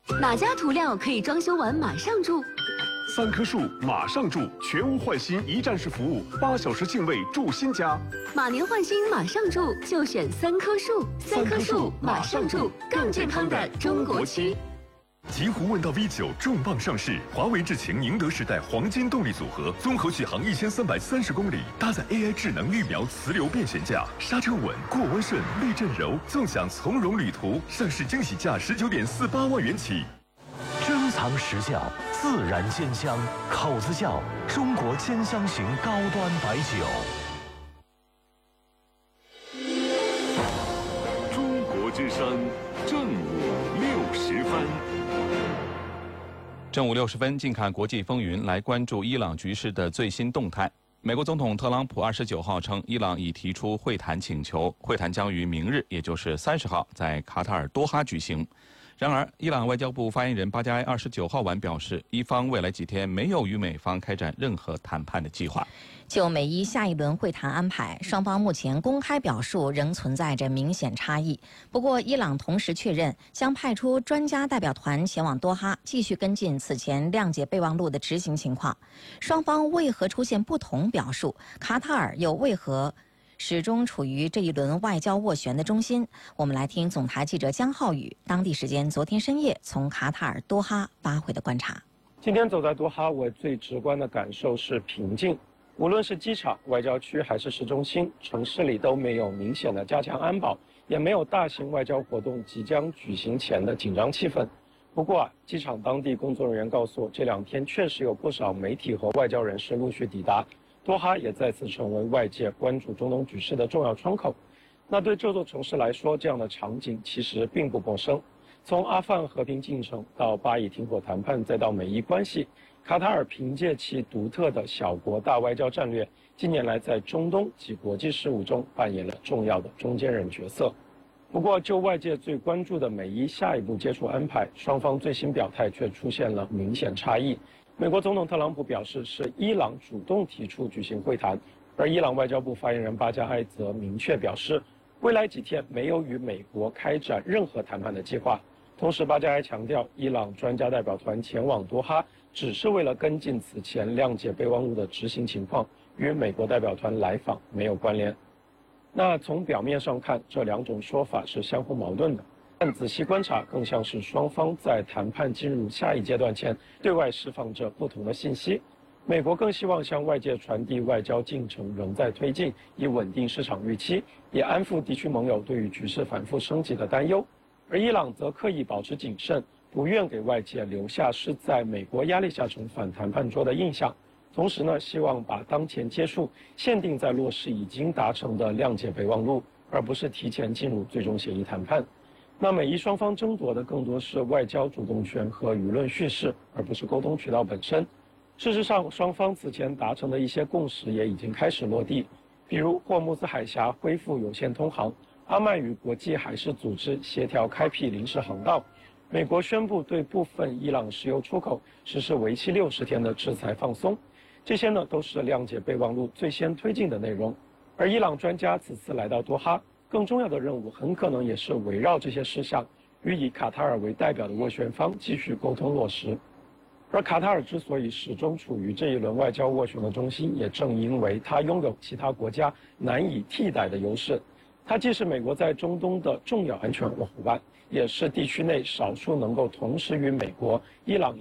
哪家涂料可以装修完马上住 ？3棵树马上住，全屋换新一站式服务，8小时净位住新家。 马年换新马上住，就选3棵树。3棵树马上住，更健康的中国区。 极狐问道 V9 重磅上市，华为智擎宁德时代黄金动力组合，综合续航1330公里，搭载 AI 智能预瞄磁流变悬架，刹车稳，过弯顺，避震柔，纵享从容旅途。上市惊喜价19.48万元起。 珍藏实窖，自然鲜香，口子窖，中国兼香型高端白酒。 中国之声，正午60分。 正午60分，近看国际风云，来关注伊朗局势的最新动态。美国总统特朗普29号称，伊朗已提出会谈请求，会谈将于明日，也就是30号，在卡塔尔多哈举行。然而，伊朗外交部发言人巴加埃29号晚表示，伊方未来几天没有与美方开展任何谈判的计划。 就美伊下一轮会谈安排，双方目前公开表述仍存在着明显差异。不过，伊朗同时确认将派出专家代表团前往多哈，继续跟进此前谅解备忘录的执行情况。双方为何出现不同表述？卡塔尔又为何始终处于这一轮外交斡旋的中心？我们来听总台记者江浩宇当地时间昨天深夜从卡塔尔多哈发回的观察。 今天走在多哈，我最直观的感受是平静。无论是机场、外交区还是市中心，城市里都没有明显的加强安保，也没有大型外交活动即将举行前的紧张气氛。不过机场当地工作人员告诉我，这2天确实有不少媒体和外交人士陆续抵达，多哈也再次成为外界关注中东局势的重要窗口。那对这座城市来说，这样的场景其实并不陌生。从阿富汗和平进程到巴以停火谈判，再到美伊关系，卡塔尔凭借其独特的小国大外交战略，近年来在中东及国际事务中扮演了重要的中间人角色。不过，就外界最关注的美伊下一步接触安排，双方最新表态却出现了明显差异。美国总统特朗普表示是伊朗主动提出举行会谈，而伊朗外交部发言人巴加埃则明确表示，未来几天没有与美国开展任何谈判的计划。同时，巴加埃强调，伊朗专家代表团前往多哈只是为了跟进此前谅解备忘录的执行情况，与美国代表团来访没有关联。那从表面上看，这2种说法是相互矛盾的，但仔细观察，更像是双方在谈判进入下一阶段前，对外释放着不同的信息。美国更希望向外界传递外交进程仍在推进，以稳定市场预期，也安抚地区盟友对于局势反复升级的担忧。而伊朗则刻意保持谨慎，不愿给外界留下是在美国压力下重返谈判桌的印象。同时呢，希望把当前接触限定在落实已经达成的谅解备忘录，而不是提前进入最终协议谈判。那美伊双方争夺的更多是外交主动权和舆论叙事，而不是沟通渠道本身。事实上，双方此前达成的一些共识也已经开始落地，比如霍木兹海峡恢复有限通航，阿曼与国际海事组织协调开辟临时航道，美国宣布对部分伊朗石油出口实施为期60天的制裁放松。这些呢都是谅解备忘录最先推进的内容。而伊朗专家此次来到多哈，更重要的任务很可能也是围绕这些事项，与以卡塔尔为代表的斡旋方继续沟通落实。而卡塔尔之所以始终处于这一轮外交斡旋的中心，也正因为它拥有其他国家难以替代的优势。它既是美国在中东的重要安全伙伴，也是地区内少数能够同时与美国、伊朗